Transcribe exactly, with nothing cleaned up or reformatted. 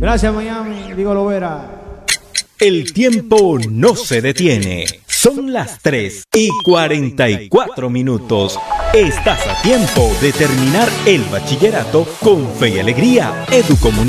Gracias, Miami. Digo Lovera. El tiempo no se detiene. Son las tres y cuarenta y cuatro minutos. Estás a tiempo de terminar el bachillerato con fe y alegría. Educomunicación.